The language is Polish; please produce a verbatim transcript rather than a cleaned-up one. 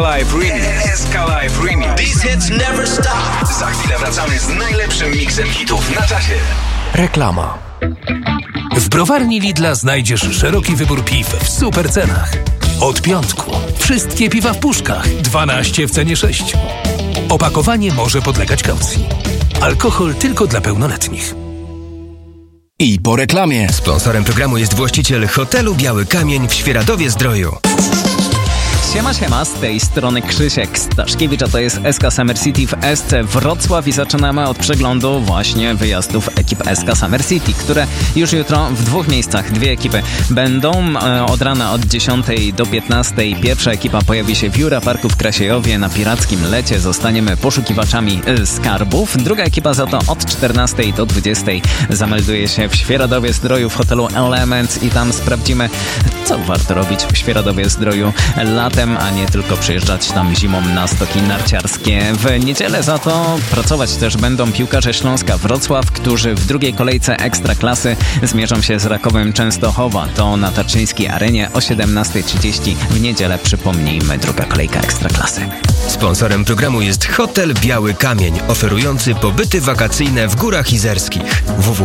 Live Remix. S K Live Remix. These hits never stop. Za chwilę wracamy z najlepszym miksem hitów na czasie. Reklama. W browarni Lidla znajdziesz szeroki wybór piw w super cenach. Od piątku. Wszystkie piwa w puszkach. dwanaście w cenie sześciu. Opakowanie może podlegać kaucji. Alkohol tylko dla pełnoletnich. I po reklamie. Sponsorem programu jest właściciel hotelu Biały Kamień w Świeradowie-Zdroju. Siema, siema, z tej strony Krzysiek Staszkiewicz, a to jest S K Summer City w S C Wrocław i zaczynamy od przeglądu właśnie wyjazdów ekip S K Summer City, które już jutro w dwóch miejscach, dwie ekipy będą e, od rana od dziesiątej do piętnastej. Pierwsza ekipa pojawi się w Jura Parku w Krasiejowie na pirackim lecie, zostaniemy poszukiwaczami e, skarbów. Druga ekipa za to od czternastej do dwudziestej zamelduje się w Świeradowie-Zdroju w hotelu Elements i tam sprawdzimy, co warto robić w Świeradowie-Zdroju latem, a nie tylko przyjeżdżać tam zimą na stoki narciarskie. W niedzielę za to pracować też będą piłkarze Śląska Wrocław, którzy w drugiej kolejce Ekstraklasy zmierzą się z Rakowem Częstochowa. To na Tarczyńskiej Arenie o siedemnasta trzydzieści w niedzielę, przypomnijmy, druga kolejka Ekstraklasy. Sponsorem programu jest hotel Biały Kamień, oferujący pobyty wakacyjne w Górach Izerskich. w w w